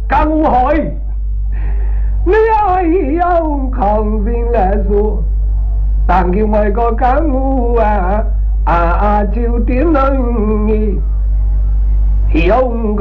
更害，你係有抗性來說，但叫我個更護啊，朝點能有